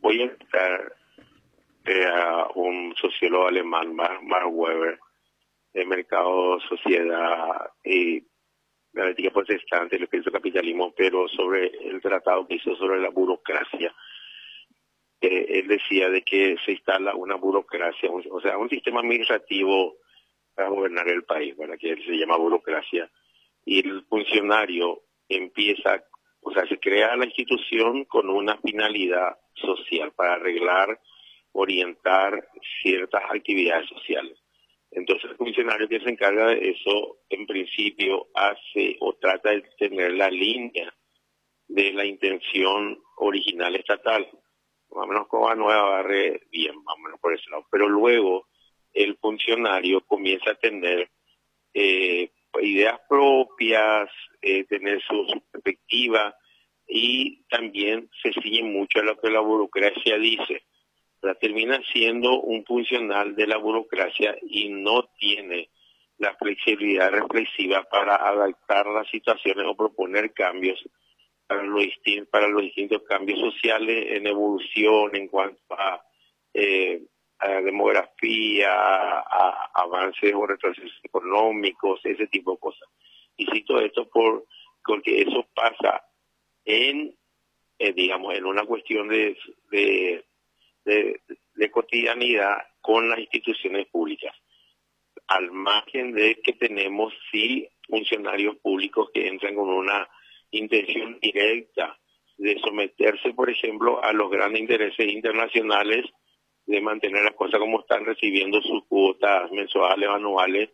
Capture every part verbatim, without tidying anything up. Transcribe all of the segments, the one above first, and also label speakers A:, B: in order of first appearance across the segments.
A: voy a citar eh, a un sociólogo alemán, Mark, Mark Weber, de Mercado, Sociedad y la ética protestante, lo que hizo capitalismo, pero sobre el tratado que hizo sobre la burocracia. Eh, él decía de que se instala una burocracia, un, o sea, un sistema administrativo para gobernar el país, para que se llama burocracia, y el funcionario empieza, o sea, se crea la institución con una finalidad social para arreglar, orientar ciertas actividades sociales. Entonces el funcionario que se encarga de eso, en principio, hace o trata de tener la línea de la intención original estatal. Más o menos Cova Nueva barre bien, más o menos por ese lado. Pero luego el funcionario comienza a tener eh, ideas propias, eh, tener su, su perspectiva, y también se sigue mucho a lo que la burocracia dice. O sea, termina siendo un funcional de la burocracia y no tiene la flexibilidad reflexiva para adaptar las situaciones o proponer cambios para los distintos, para los distintos cambios sociales en evolución en cuanto a, eh, a demografía, a, a avances o retrocesos económicos, ese tipo de cosas. Y cito esto por, porque eso pasa en, eh, digamos, en una cuestión de, de, de, de cotidianidad con las instituciones públicas, al margen de que tenemos sí funcionarios públicos que entran con una intención directa de someterse, por ejemplo, a los grandes intereses internacionales, de mantener las cosas como están, recibiendo sus cuotas mensuales, anuales,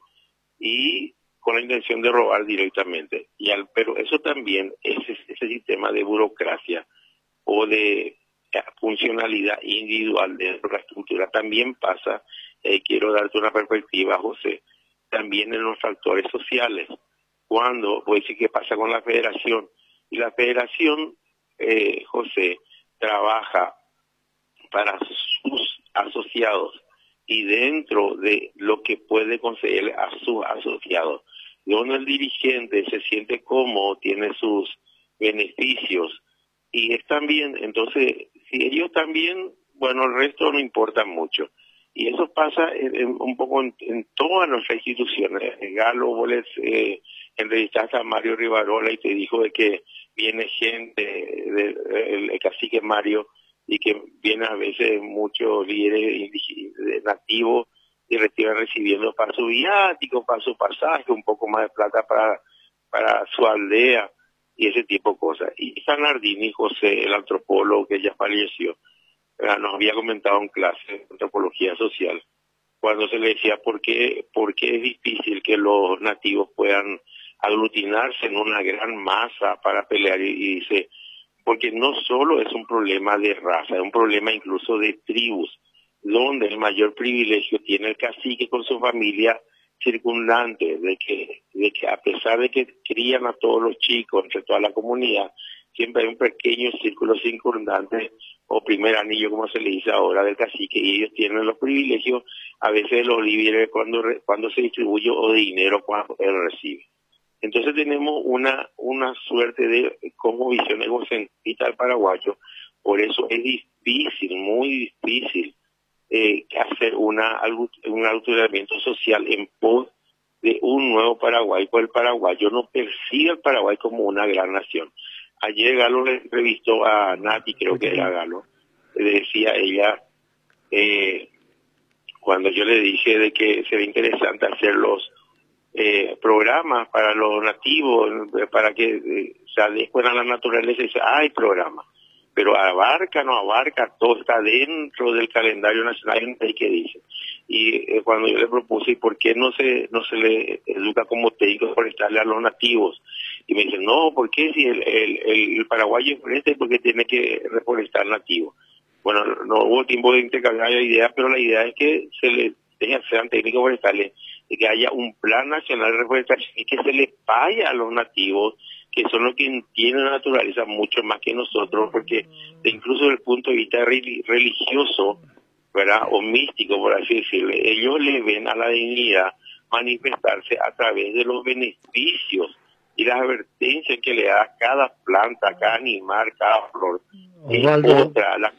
A: y con la intención de robar directamente. Y al, pero eso también, ese, ese sistema de burocracia o de funcionalidad individual dentro de la estructura también pasa, eh, quiero darte una perspectiva, José, también en los factores sociales. Cuando, voy a decir qué pasa con la federación, y la federación, eh, José, trabaja para sus asociados y dentro de lo que puede concederle a sus asociados, donde el dirigente se siente cómodo, tiene sus beneficios, y es también, entonces, si ellos también, bueno, el resto no importa mucho. Y eso pasa en, en, un poco en, en todas nuestras instituciones. Galo, vos les eh, entrevistaste a Mario Rivarola y te dijo de que viene gente, de, de, el, el cacique Mario, y que viene a veces muchos líderes nativos y retiran recibiendo para su viático, para su pasaje, un poco más de plata para, para su aldea y ese tipo de cosas. Y Sanardini, José, el antropólogo que ya falleció, nos había comentado en clase de antropología social, cuando se le decía por qué, por qué es difícil que los nativos puedan aglutinarse en una gran masa para pelear, y, y dice, porque no solo es un problema de raza, es un problema incluso de tribus, donde el mayor privilegio tiene el cacique con su familia circundante, de que, de que a pesar de que crían a todos los chicos entre toda la comunidad, siempre hay un pequeño círculo circundante o primer anillo, como se le dice ahora, del cacique, y ellos tienen los privilegios a veces de los líderes cuando, cuando se distribuye, o de dinero cuando él recibe. Entonces tenemos una, una suerte de como visión egocentrista del paraguayo. Por eso es difícil, muy difícil, eh, hacer una, un adoctrinamiento social en pos de un nuevo Paraguay, pues el paraguayo no percibe al Paraguay como una gran nación. Ayer Galo le entrevistó a Nati, creo que era Galo, le decía ella, eh, cuando yo le dije de que sería interesante hacer los eh, programas para los nativos, para que eh, se adecuen a la naturaleza, y dice, hay programas, pero abarca, no abarca, todo está dentro del calendario nacional, y qué dice. Y eh, cuando yo le propuse, ¿y por qué no se no se le educa como técnico forestal a los nativos? Y me dice, no, ¿por qué si el, el, el, el paraguayo es foreste, porque tiene que reforestar nativo? Bueno, no hubo tiempo de intercambiar ideas, pero la idea es que se le deje, sean técnicos forestales, y que haya un plan nacional de reforestación y que se les pague a los nativos, que son los que entienden la naturaleza mucho más que nosotros, porque incluso desde el punto de vista religioso, ¿verdad?, o místico, por así decirlo, ellos le ven a la dignidad manifestarse a través de los beneficios y las advertencias que le da cada planta, cada animal, cada flor.
B: Osvaldo,
A: otra, la